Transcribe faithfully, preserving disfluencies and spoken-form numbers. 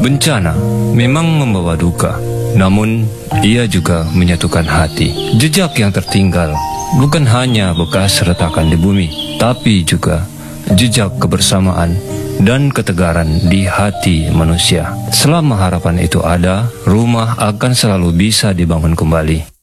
Bencana memang membawa duka, namun ia juga menyatukan hati. Jejak yang tertinggal bukan hanya bekas retakan di bumi, tapi juga jejak kebersamaan dan ketegaran di hati manusia. Selama harapan itu ada, rumah akan selalu bisa dibangun kembali.